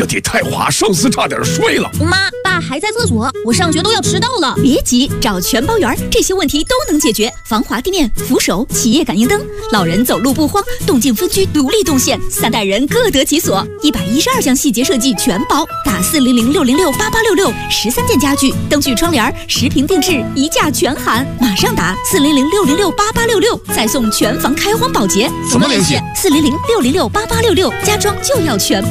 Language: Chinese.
这得太滑，上司差点摔了。 妈，爸还在厕所，我上学都要迟到了。 别急，找全包园，这些问题都能解决。防滑地面、扶手、企业感应灯，老人走路不慌，动静分区独立动线，3代人各得其所。112项细节设计全包，打400-606-8866，13件家具、灯具、窗帘，10平定制，1价全含。马上打400-606-8866，再送全房开荒保洁。 怎么联系 ？400-606-8866，家装就要全包。